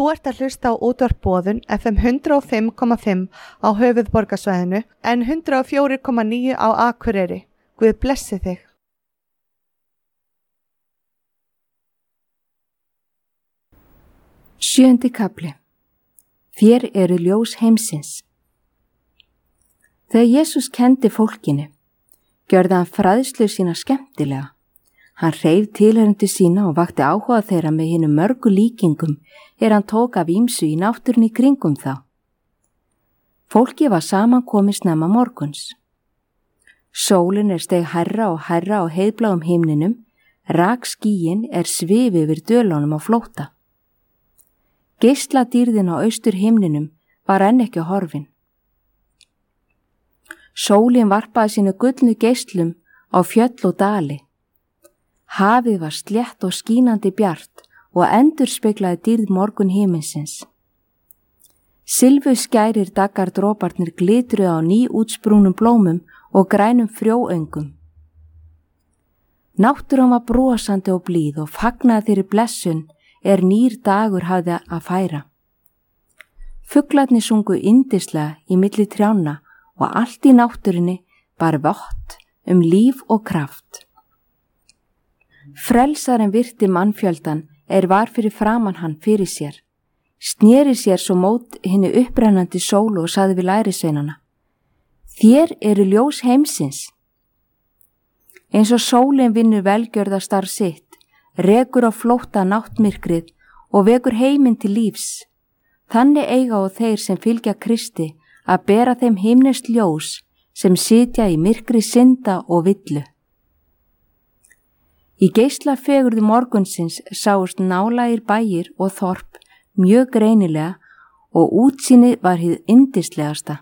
Þú ert að hlusta á útvarp Boðun FM 105,5 á höfuðborgarsvæðinu en 104,9 á Akureyri. Guð blessi þig. Sjöundi kafli. Þér eru ljós heimsins. Þegar Jesús kenndi fólkinu, gjörði hann fræðslu sína skemmtilega. Hann hreif tilhörendur sína og vakti áhuga þeirra með hinum mörgu líkingum hann tók af ýmsu í náttúrunni kringum þá. Fólki var saman komið snemma morguns. Sólin steig hærra og hærra á heiðbláum himninum, rak skýin svifi yfir dölunum á flótta. Geisladýrðin á austur himninum var enn ekki horfin. Sólin varpaði sínu gullnu geislum á fjöll og dali. Hafið var slétt og skínandi bjart og endurspeglaði dýrð morgun himinsins. Silfuskærir daggardróparnir glitruðu á nýútsprungnum blómum og grænum frjóöngum. Náttúran var brosandi og blíð og fagnaði þeirri blessun nýr dagur hafði að færa. Fuglarnir sungu yndislega í milli trjánna og allt í náttúrunni bar vott líf og kraft. Frelsarinn virti mannfjöldan var fyrir framan hann fyrir sér, sneri sér svo mót hinni upprennandi sólu og sagði við lærisveinana: Þér eru ljós heimsins. Eins og sólin vinnur velgjörðastarf sitt, rekur á flótta náttmyrkrið og vekur heiminn til lífs, þannig eiga og þeir sem fylgja Kristi að bera þeim himneskt ljós sem sitja í myrkri synda og villu. Í geislafegurð morgunsins sáust nálægir bæir og þorp mjög greinilega og útsýnið var hið yndislegasta.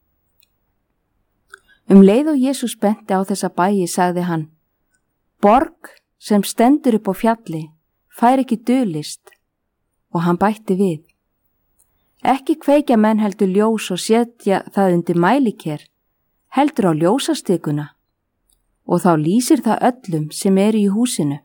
Leið og Jesús benti á þessa bæi sagði hann: Borg sem stendur upp á fjalli fær ekki dulist. Og hann bætti við: Ekki kveikja menn heldur ljós og setja það undir mæliker, heldur á ljósastikuna. Og þá lýsir það öllum sem í húsinu.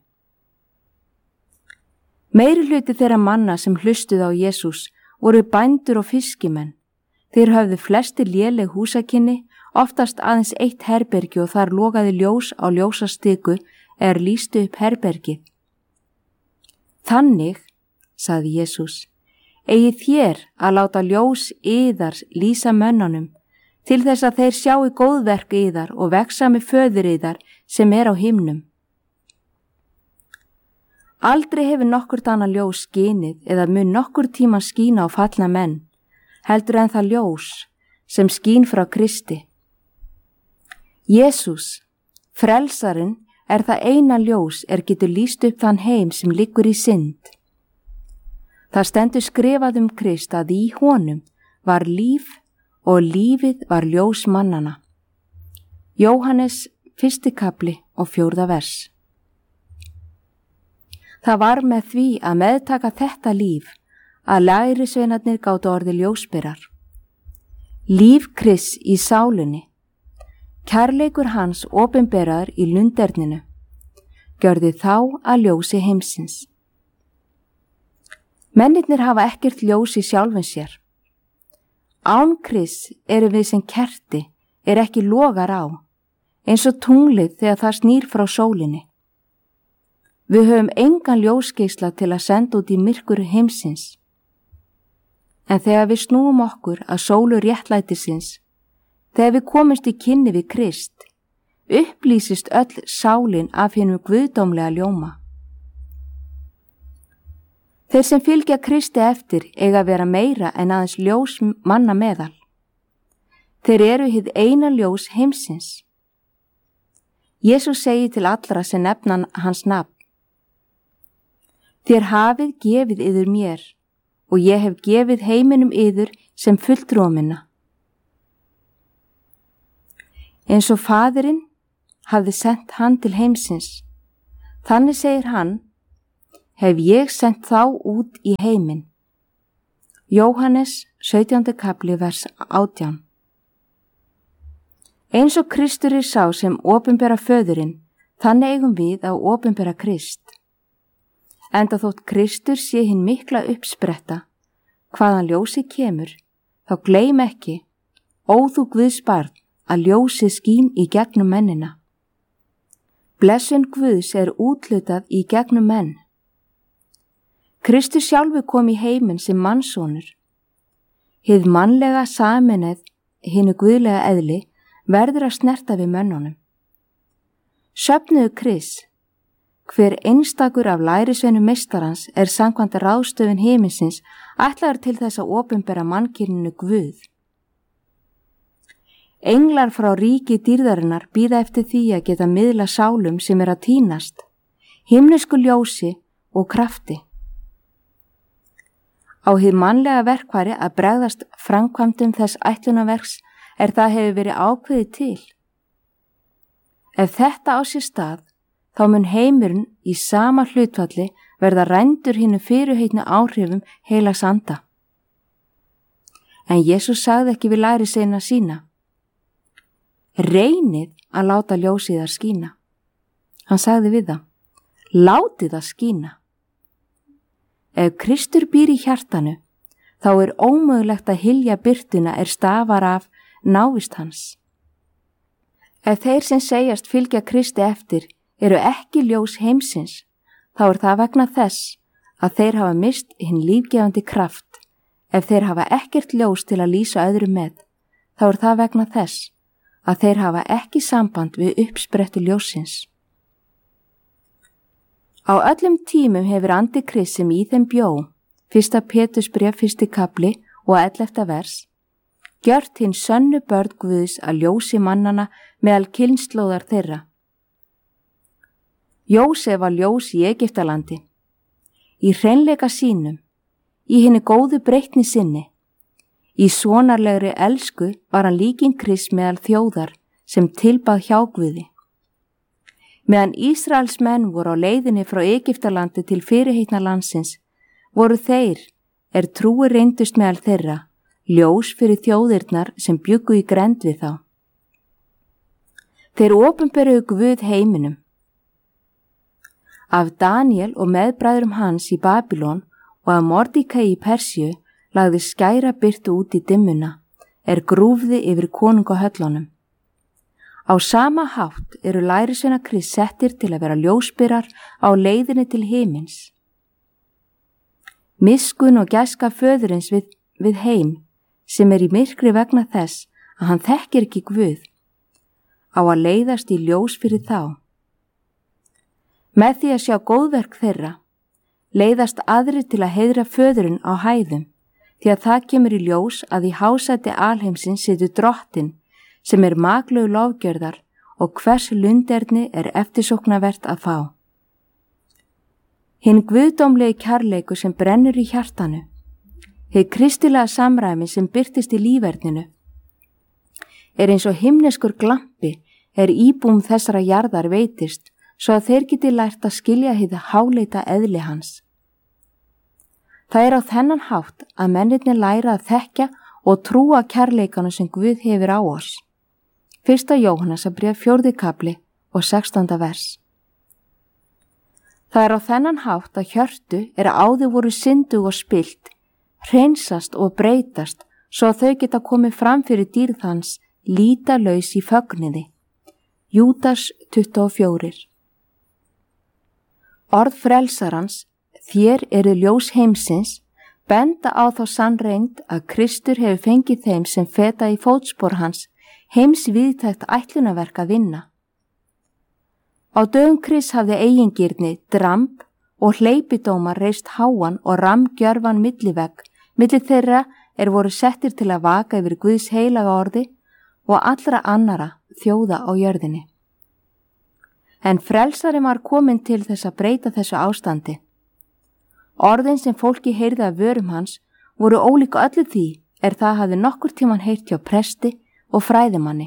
Meiri hluti þeirra manna sem hlustuðu á Jesús voru bændur og fiskimenn. Þeir höfðu flestir léleg húsakynni, oftast aðeins eitt herbergi og þar logaði ljós á ljósastiku lýstu upp herbergið. Þannig, sagði Jesús, eigi þér að láta ljós yðar lýsa mönnunum, til þess að þeir sjái góðverk yðar og vexa með föður yðar sem á himnum. Aldrei hefur nokkurt annað ljós skinið eða mun nokkur tíma skína á fallna menn, heldur en það ljós sem skín frá Kristi. Jesús, frelsarinn, það eina ljós getur lýst upp þann heim sem liggur í synd. Það stendur skrifað Krist að í honum var líf og lífið var ljós mannana. Jóhannes 1. kapli og 4. vers. Það var með því að meðtaka þetta líf að lærisveinarnir gátu orðið ljósberar. Líf Krists í sálinni, kærleikur hans opinberaður í lunderninu, gjörði þá að ljósi heimsins. Mennirnir hafa ekkert ljós í sjálfum sér. Án Krists við sem kerti ekki logar á, eins og tunglið þegar það snýr frá sólinni. Við höfum engan ljósgeisla til að senda út í myrkur heimsins. En þegar við snúum okkur að sólu réttlætisins, þegar við komumst í kynni við Krist, upplýsist öll sálin af hinum guðdómlega ljóma. Þeir sem fylgja Kristi eftir eiga að vera meira en aðeins ljós manna meðal. Þeir hið eina ljós heimsins. Jesús segir til allra sem nefna hans nafn: Þér hafið gefið yður mér og ég hef gefið heiminum yður sem fulltrúa minna. Eins og Faðirinn hafði sent hann til heimsins, þannig segir hann, hef ég sendt þá út í heiminn. Jóhannes 17. kapli vers 18. Eins og Kristur sá sem opinbera föðurinn, þannig eigum við að opinbera Krist. Enda þótt Kristur sé hinn mikla uppspretta, hvaðan ljósið kemur, þá gleym ekki, ó þú Guðs barn, að ljósið skín í gegnum mennina. Blessun Guðs er úthlutað í gegnum menn. Kristur sjálfur kom í heiminn sem mannssonur. Hið mannlega sameinað hinu guðlega eðli verður að snerta við mönnunum. Söfnuðu Krist, hver einstakur af lærisveinum meistarans er samkvæmt ráðstöfun himinsins ætlaður til þess að opinbera mannkyninu Guð. Englar frá ríki dýrðarinnar bíða eftir því að geta miðla sálum sem er að týnast, himnesku ljósi og krafti. Á hið mannlega verkfæri að bregðast framkvæmdum þess ætlunarverks er það hefur verið ákveðið til. Ef þetta á sér stað, þá mun heimurinn í sama hlutfalli verða rændur hinu fyrirheitnu áhrifum heilags anda. En Jesús sagði ekki við lærisveina sína: reynið að láta ljósið þar skína. Hann sagði við það: látið það skína. Ef Kristur býr í hjartanu, þá er ómögulegt að hylja birtuna stafar af návist hans. Ef þeir sem segjast fylgja Kristi eftir eru ekki ljós heimsins, þá er það vegna þess að þeir hafa mist hinn lífgefandi kraft. Ef þeir hafa ekkert ljós til að lýsa öðrum með, þá er það vegna þess að þeir hafa ekki samband við uppsprettu ljósins. Á öllum tímum hefur andi Krists sem í þeim bjó, 1. Pétursbréf 1. kapli og 11. vers, gjört hinn sönnu börn Guðs að ljósi mannana meðal kynslóðar þeirra. Jósef var ljós í Egyptalandi. Í hreinleika sínum, í hinni góðu breytni sinni, í svonarlegri elsku var hann líkin Krist meðal þjóðar sem tilbað hjá Guði. Meðan Ísraels menn voru á leiðinni frá Egyptalandi til fyrirheitna landsins, voru þeir, trúi reyndust meðal þeirra, ljós fyrir þjóðirnar sem bjuggu í grennd við þá. Þeir opinberuðu Guð heiminum. Af Daniel og meðbræðrum hans í Babylon og af Mordíkai í Persíu lagði skæra birtu út í dimmuna, grúfði yfir konungahöllunum. Á sama hátt eru lærisveina Krists settir til að vera ljósberar á leiðinni til himins. Miskunn og gæska föðurins við heim sem í myrkri vegna þess að hann þekkir ekki Guð, á að leiðast í ljós fyrir þá. Með því að sjá góðverk þeirra, leiðast aðrir til að heiðra föðurinn á hæðum, því að það kemur í ljós að í hásæti alheimsins situr Drottinn sem maklegu lofgjörðar og hvers lunderni eftirsóknarvert að fá. Hinn guðdómlegi kærleikur sem brennur í hjartanu, hið kristilega samræmi sem birtist í líferninu, eins og himneskur glampi íbúum þessara jarðar veitist, svo að þeir geti lært að skilja hið háleita eðli hans. Það á þennan hátt að mennirnir læra að þekkja og trúa kærleikanu sem Guð hefur á oss. 1. Jóhannarbréf 4. kapli og 16. vers. Það á þennan hátt að hjörtu áður voru syndug og spillt, hreinsast og breytast svo að þau geta komið fram fyrir dýrð hans lítalaus í fögniði. Júdas 24. Orð frelsarans, þér ljós heimsins, benda á þá sannreynd að Kristur hefur fengið þeim sem feta í fótspor hans heims viðtækt ætlunarverk að vinna. Á dögum Krists hafði eigingirni, dramb og hleypidómar reist háan og rammgjörfan millivegg, milli þeirra voru settir til að vaka yfir Guðs heilaga orði og allra annara þjóða á jörðinni. En frelsarinn var kominn til þess að breyta þessu ástandi. Orðin sem fólki heyrði af vörum hans voru ólík öllu því það hafði nokkur tíman heyrt hjá presti og fræðimanni.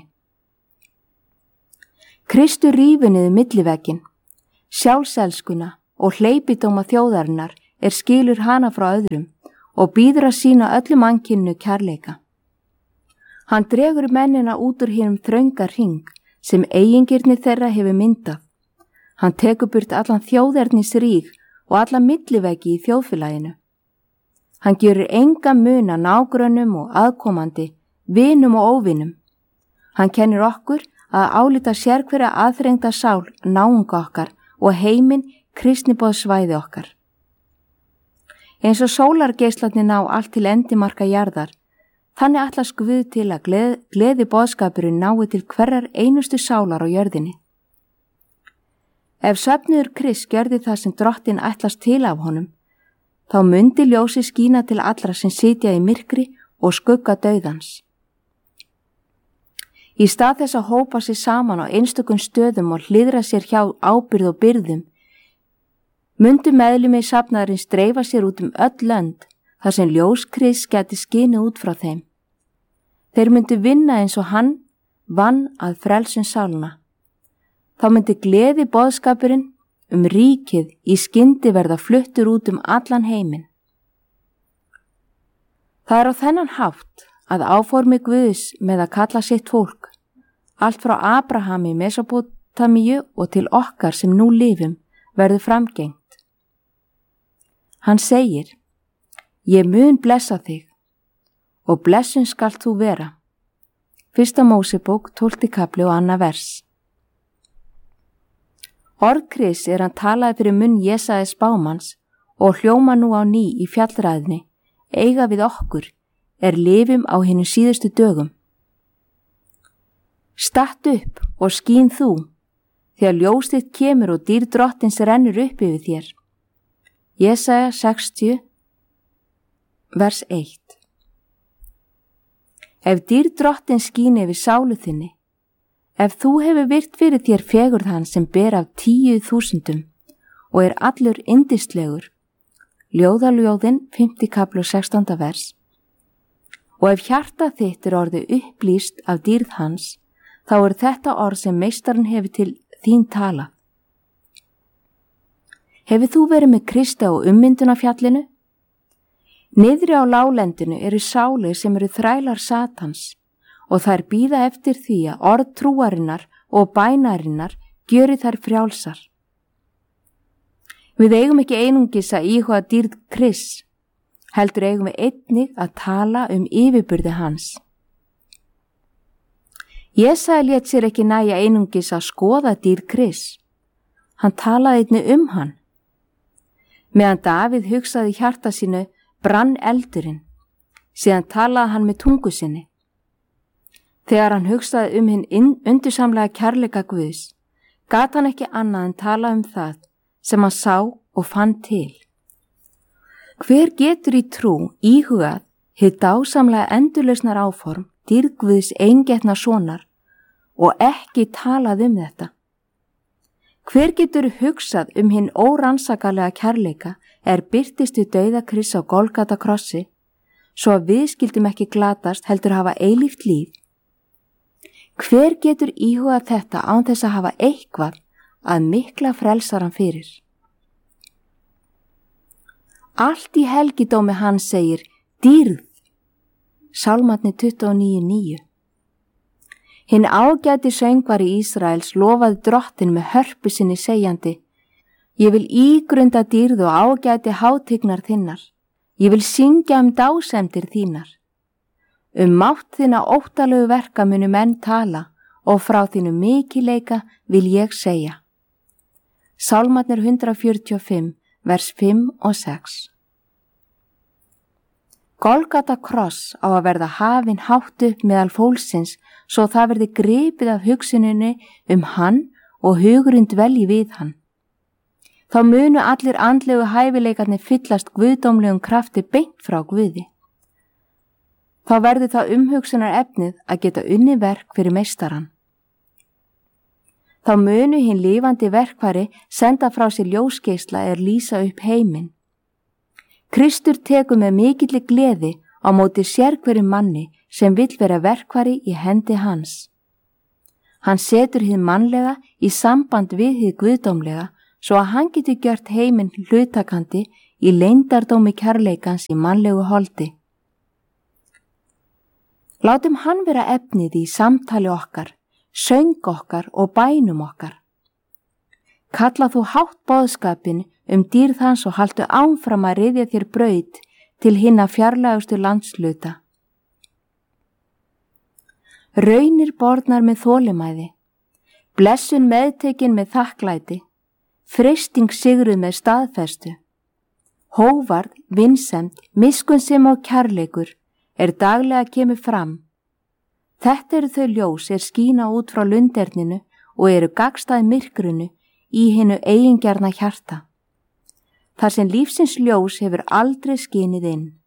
Kristur rífur niður millivegginn, sjálfselskuna og hleypidóma þjóðarinnar skilur hana frá öðrum og býður að sýna öllu mannkyninu kærleika. Hann dregur mennina út úr hinum þrönga hring sem eigingirni þeirra hefur myndað. Hann tekur burt allan þjóðernis ríg og alla milliveggi í þjóðfélaginu. Hann gerir enga mun að nágrönnum og aðkomandi, vinum og óvinum. Hann kennir okkur að álíta sérhverja aðþrengda sál náunga okkar og heiminn kristniboðssvæði okkar. Eins og sólargeislarnir ná allt til endimarka jarðar, þannig ætlast Guð til að gleði boðskapurinn nái til hverjar einustu sálar á jörðinni. Ef söfnuður Krists gjörði það sem Drottinn ætlast til af honum, þá mundi ljósið skína til allra sem sitja í myrkri og skugga dauðans. Í stað þess að hópa sig saman á einstökum stöðum og hliðra sér hjá ábyrgð og byrðum, mundu meðlimir safnaðarins dreifa sér út öll lönd þar sem ljós Krists gæti skinið út frá þeim. Þeir myndu vinna eins og hann vann að frelsun sálna. Þá myndi gleði boðskapurinn ríkið í skyndi verða fluttur út allan heiminn. Það á þennan hátt að áformi Guðs með að kalla sitt fólk, allt frá Abrahami í Mesópótamíu og til okkar sem nú lifum, verður framgengt. Hann segir: Ég mun blessa þig og blessun skalt þú vera. 1. Mósebók 12. kapli og 2. vers. Orð Krists hann talaði fyrir munn Jesaja spámanns og hljóma nú á ný í fjallræðinni, eiga við okkur, lifum á hinum síðustu dögum. Statt upp og skín þú, þegar ljós þitt kemur og dýrð Drottins rennur upp yfir þér. Jesaja 60, vers 1. Ef dýrð Drottins skín yfir sálu þinni, ef þú hefur virt fyrir þér fegurð hans sem ber af 10.000 og allur yndislegur, ljóðaljóðin 5. kapli og 16. vers, og ef hjarta þitt orðið upplýst af dýrð hans, þá þetta orð sem meistarinn hefur til þín talað. Hefur þú verið með Kristi á ummyndun á fjallinu? Niðri á láglendinu sálir sem þrælar Satans og þær bíða eftir því að orð trúarinnar og bænarinnar gjöri þær frjálsar. Við eigum ekki einungis að íhuga dýrð Krists, heldur eigum við einnig að tala yfirburði hans. Jesaja lét sér ekki nægja einungis að skoða dýrð Krists. Hann talaði einnig hann. Meðan Davíð hugsaði í hjarta sínu brann eldurinn, síðan talaði hann með tungu sinni. Þegar hann hugsaði hinn undursamlega kærleika Guðs, gat hann ekki annað en tala það sem hann sá og fann til. Hver getur í trú íhugað hið dásamlega endurlausnar áform dýrð Guðs eingetna sonar og ekki talað þetta? Hver getur hugsað hinn órannsakalega kærleika birtist við dauða Krists á Golgata krossi, svo að við skildum ekki glatast heldur hafa eilíft líf? Hver getur íhugað þetta án þess að hafa eitthvað að mikla frelsaran fyrir? Allt í helgidómi hans segir dýrð, Sálmarnir 29:9. Hinn ágæti söngvari Ísraels lofaði Drottinn með hörpu sinni segjandi: Ég vil ígrunda dýrð og ágæti hátignar þinnar. Ég vil syngja dásemdir þínar. Mátt þína óttalegu verka munu menn tala og frá þínu mikileika vil ég segja. Sálmarnir 145, vers 5 og 6. Golgata kross á að verða hafinn hátt upp meðal fólksins svo það verði gripið af hugsuninni hann og hugurinn dvelji við hann. Þá munu allir andlegu hæfileikarnir fyllast guðdómlegum krafti beint frá Guði. Þá verður það umhugsunar efnið að geta unni verk fyrir meistaran. Þá munu hinn lifandi verkfæri senda frá sér ljósgeisla lýsa upp heiminn. Kristur tekur með mikilli gleði á móti sérhverjum manni sem vill vera verkfæri í hendi hans. Hann setur hið mannlega í samband við hið guðdómlega svo að hann geti gjört heiminn hlutakandi í leyndardómi kærleikans í mannlegu holdi. Látum hann vera efnið í samtali okkar, söng okkar og bænum okkar. Kalla þú hátt boðskapin dýrð hans og haltu áfram að ryðja þér braut til hinna fjarlægustu landsluta. Raunir bornar með þolinmæði, blessun meðtekin með þakklæti, freisting sigruð með staðfestu. Hóvarð, vinsemd, miskunnsemi og kærleikur daglega kemur fram. Þetta eru þau ljós skína út frá lunderninu og eru gagnstæð myrkrinu í hinu eigingjarna hjarta. Þar sem lífsins ljós hefur aldrei skinið inn.